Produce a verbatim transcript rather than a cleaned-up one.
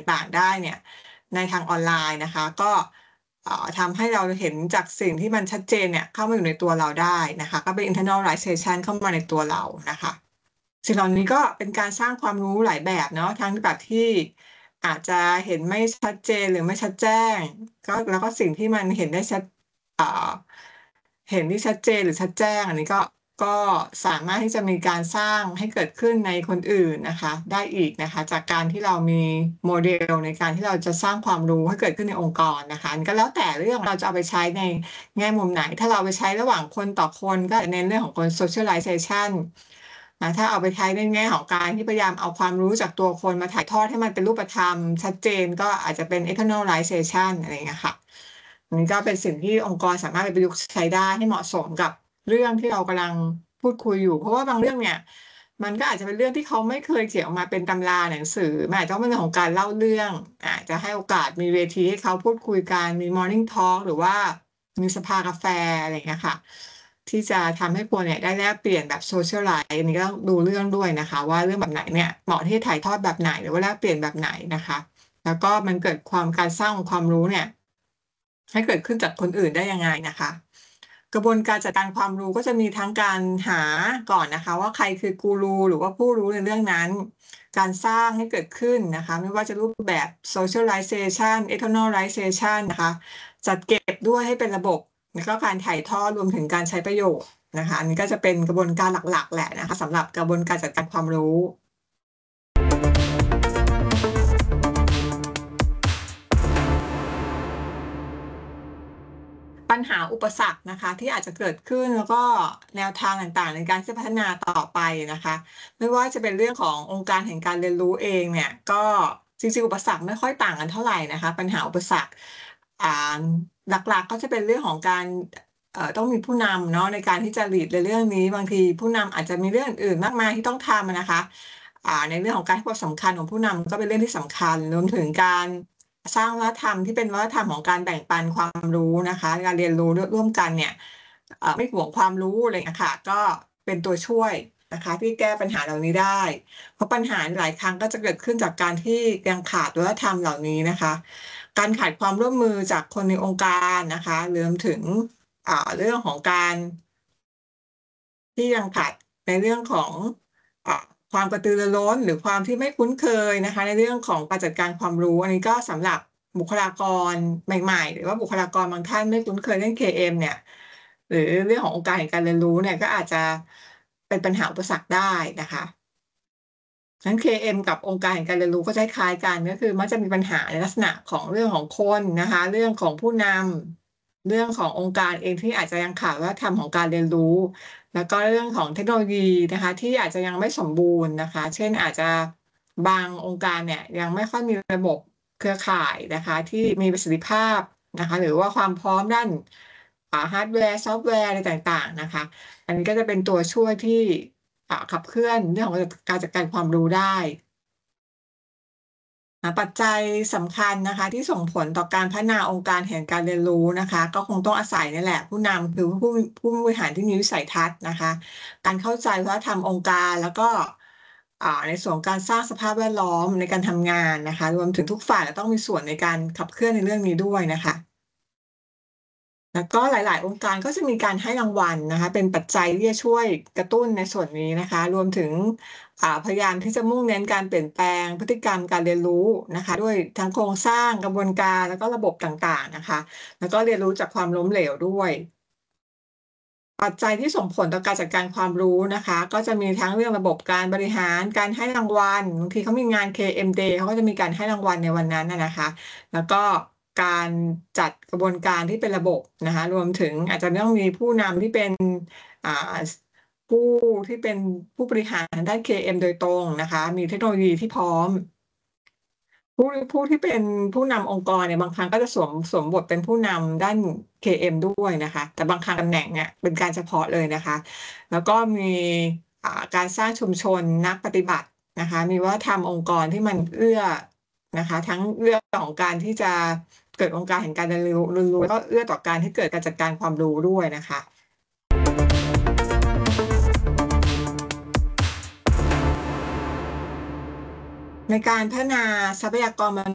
ต่างๆได้เนี่ยในทางออนไลน์นะคะก็ทำให้เราเห็นจากสิ่งที่มันชัดเจนเนี่ยเข้ามาอยู่ในตัวเราได้นะคะก็เป็น internalization เข้ามาในตัวเรานะคะสิ่งเหล่านี้ก็เป็นการสร้างความรู้หลายแบบเนาะทั้งแบบที่อาจจะเห็นไม่ชัดเจนหรือไม่ชัดแจ้งก็แล้วก็สิ่งที่มันเห็นได้ชัดเห็นที่ชัดเจนหรือชัดแจ้งอันนี้ก็ก็สามารถที่จะมีการสร้างให้เกิดขึ้นในคนอื่นนะคะได้อีกนะคะจากการที่เรามีโมเดลในการที่เราจะสร้างความรู้ให้เกิดขึ้นในองค์กรนะคะก็แล้วแต่เรื่องเราจะเอาไปใช้ในแง่มุมไหนถ้าเราไปใช้ระหว่างคนต่อคนก็ในเรื่องของคน socialization นะถ้าเอาไปใช้ในแง่ของการที่พยายามเอาความรู้จากตัวคนมาถ่ายทอดให้มันเป็นรูปธรรมชัดเจนก็อาจจะเป็น externalization อะไรอย่างเงี้ยค่ะอันนี้ก็เป็นสิ่งที่องค์กรสามารถไปประยุกต์ใช้ได้ให้เหมาะสมกับเรื่องที่เรากำลังพูดคุยอยู่เพราะว่าบางเรื่องเนี่ยมันก็อาจจะเป็นเรื่องที่เขาไม่เคยเขียนออกมาเป็นตำราหนังสือมันอาจจะเป็นเรื่องของการเล่าเรื่องอาจจะให้โอกาสมีเวทีให้เขาพูดคุยกันมี morning talk หรือว่ามีสภากาแฟอะไรอย่างเงี้ยค่ะที่จะทำให้คนเนี่ยได้แลกเปลี่ยนแบบ socialize อันนี้ก็ต้องดูเรื่องด้วยนะคะว่าเรื่องแบบไหนเนี่ยเหมาะที่ถ่ายทอดแบบไหนหรือว่าแลกเปลี่ยนแบบไหนนะคะแล้วก็มันเกิดความการสร้างความรู้เนี่ยให้เกิดขึ้นจากคนอื่นได้ยังไงนะคะกระบวนการจัดการความรู้ก็จะมีทั้งการหาก่อนนะคะว่าใครคือกูรูหรือว่าผู้รู้ในเรื่องนั้นการสร้างให้เกิดขึ้นนะคะไม่ว่าจะรูปแบบ socialization externalization นะคะจัดเก็บด้วยให้เป็นระบบแล้วก็การถ่ายทอดรวมถึงการใช้ประโยชน์นะคะอันนี้ก็จะเป็นกระบวนการหลักๆแหละนะคะสำหรับกระบวนการจัดการความรู้ปัญหาอุปสรรคนะคะที่อาจจะเกิดขึ้นแล้วก็แนวทางต่างๆในการที่จะพัฒนาต่อไปนะคะไม่ว่าจะเป็นเรื่องขององค์การแห่งการเรียนรู้เองเนี่ยก็จริงๆอุปสรรคไม่ค่อยต่างกันเท่าไหร่นะคะปัญหาอุปสรรคอ่าหลักๆก็จะเป็นเรื่องของการเอ่อต้องมีผู้นำเนาะในการที่จะ lead ในเรื่องนี้บางทีผู้นำอาจจะมีเรื่องอื่นๆมากมายที่ต้องทำนะคะอ่าในเรื่องของการให้ความสำคัญของผู้นำก็เป็นเรื่องที่สำคัญรวมถึงการสร้างวัฒนธรรมที่เป็นวัฒนธรรมของการแบ่งปันความรู้นะคะการเรียนรู้ร่วมกันเนี่ยไม่ห่วงความรู้อะไรอย่างเงี้ยค่ะก็เป็นตัวช่วยนะคะที่แก้ปัญหาเหล่านี้ได้เพราะปัญหาหลายครั้งก็จะเกิดขึ้นจากการที่ยังขาดวัฒนธรรมเหล่านี้นะคะการขาดความร่วมมือจากคนในองค์การนะคะรวมถึงเรื่องของการที่ยังขาดในเรื่องของความกระตือรือร้นหรือความที่ไม่คุ้นเคยนะคะในเรื่องของการจัดการความรู้อันนี้ก็สำหรับบุคลากรใหม่ๆหรือว่าบุคลากรบางท่านไม่คุ้นเคยเรื่อง เค เอ็ม เนี่ยหรือเรื่องขององค์การแห่งการเรียนรู้เนี่ยก็อาจจะเป็นปัญหาอุปสรรคได้นะคะทั้ง เค เอ็ม กับองค์การแห่งการเรียนรู้ก็คล้ายๆกันก็คือมักจะมีปัญหาในลักษณะของเรื่องของคนนะคะเรื่องของผู้นำเรื่องขององค์การเองที่อาจจะยังขาดวัฒนธรรมของการเรียนรู้แล้วก็เรื่องของเทคโนโลยีนะคะที่อาจจะยังไม่สมบูรณ์นะคะเช่นอาจจะบางองค์การเนี่ยยังไม่ค่อยมีระบบเครือข่ายนะคะที่มีประสิทธิภาพนะคะหรือว่าความพร้อมด้านฮาร์ดแวร์ซอฟต์แวร์อะไรต่างๆนะคะอันนี้ก็จะเป็นตัวช่วยที่ขับเคลื่อนเรื่องของการจัดการความรู้ได้ปัจจัยสำคัญนะคะที่ส่งผลต่อการพัฒนาองค์การแห่งการเรียนรู้นะคะก็คงต้องอาศัยนี่แหละผู้นำคือผู้ผู้บริหารที่มีวิสัยทัศน์นะคะการเข้าใจวัฒนธรรมองค์การแล้วก็ในส่วนการสร้างสภาพแวดล้อมในการทำงานนะคะรวมถึงทุกฝ่ายต้องมีส่วนในการขับเคลื่อนในเรื่องนี้ด้วยนะคะแล้วก็หลายๆองค์การก็จะมีการให้รางวัลนะคะเป็นปัจจัยที่จะช่วยกระตุ้นในส่วนนี้นะคะรวมถึงพยายามที่จะมุ่งเน้นการเปลี่ยนแปลงพฤติกรรมการเรียนรู้นะคะด้วยทั้งโครงสร้างกระบวนการแล้วก็ระบบต่างๆนะคะแล้วก็เรียนรู้จากความล้มเหลวด้วยปัจจัยที่ส่งผลต่อการจัดการความรู้นะคะก็จะมีทั้งเรื่องระบบการบริหารการให้รางวัลบางทีเขามีงาน เค เอ็ม Day เขาก็จะมีการให้รางวัลในวันนั้นนะคะแล้วก็การจัดกระบวนการที่เป็นระบบนะคะรวมถึงอาจจะต้องมีผู้นำที่เป็นผู้ที่เป็นผู้บริหารด้าน เค เอ็ม โดยตรงนะคะมีเทคโนโลยีที่พร้อมผู้ผู้ที่เป็นผู้นำองค์กรเนี่ยบางครั้งก็จะสวมสวมบทเป็นผู้นำด้าน เค เอ็ม ด้วยนะคะแต่บางครั้งตำแหน่งเนี่ยเป็นการเฉพาะเลยนะคะแล้วก็มีการสร้างชุมชนนักปฏิบัตินะคะมีวัฒนธรรมองค์กรที่มันเอื้อนะคะทั้งเอื้อของการที่จะเกิดองค์การแห่งการเรียนรู้แล้วก็เอื้อต่อการที่เกิดการจัดการความรู้ด้วยนะคะในการพัฒนาทรัพยากรม